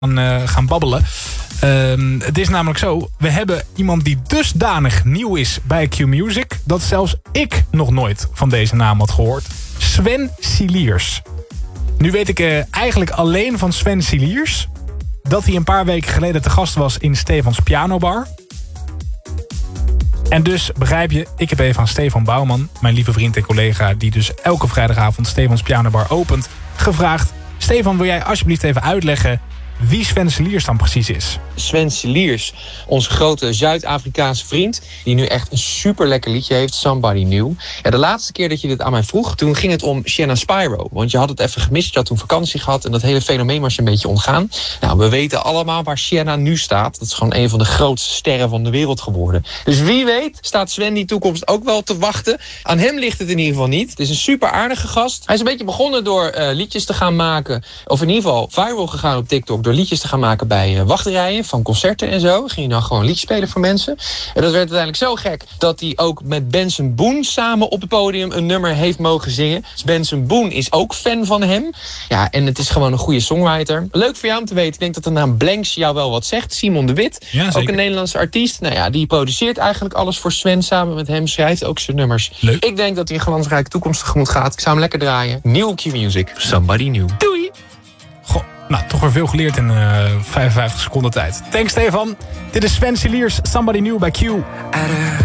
gaan babbelen. Het is namelijk zo, we hebben iemand die dusdanig nieuw is bij Q-Music... dat zelfs ik nog nooit van deze naam had gehoord. Sven Siliers. Nu weet ik eigenlijk alleen van Sven Siliers... dat hij een paar weken geleden te gast was in Stefans Pianobar. En dus, begrijp je, ik heb even aan Stefan Bouwman... mijn lieve vriend en collega die dus elke vrijdagavond Stefans Pianobar opent... gevraagd, Stefan, wil jij alsjeblieft even uitleggen... wie Sven Siliers dan precies is? Sven Siliers, onze grote Zuid-Afrikaanse vriend... die nu echt een super lekker liedje heeft, Somebody New. Ja, de laatste keer dat je dit aan mij vroeg... toen ging het om Sienna Spyro. Want je had het even gemist, je had toen vakantie gehad... en dat hele fenomeen was je een beetje ontgaan. Nou, we weten allemaal waar Sienna nu staat. Dat is gewoon een van de grootste sterren van de wereld geworden. Dus wie weet staat Sven die toekomst ook wel te wachten. Aan hem ligt het in ieder geval niet. Het is een super aardige gast. Hij is een beetje begonnen door liedjes te gaan maken... of in ieder geval viral gegaan op TikTok... door liedjes te gaan maken bij wachtrijen van concerten en zo. Ging je dan gewoon liedjes spelen voor mensen. En dat werd uiteindelijk zo gek dat hij ook met Benson Boone samen op het podium een nummer heeft mogen zingen. Dus Benson Boone is ook fan van hem. Ja, en het is gewoon een goede songwriter. Leuk voor jou om te weten. Ik denk dat de naam Blanks jou wel wat zegt. Simon de Wit, ja, ook een Nederlandse artiest. Nou ja, die produceert eigenlijk alles voor Sven samen met hem. Schrijft ook zijn nummers. Leuk. Ik denk dat hij een glansrijke toekomst tegemoet gaat. Ik zou hem lekker draaien. Nieuw Q-Music. Somebody New. Doei! Goh, nou, toch weer veel geleerd in 55 seconden tijd. Thanks, Stefan. Dit is Sven Siliers, Somebody New bij Q.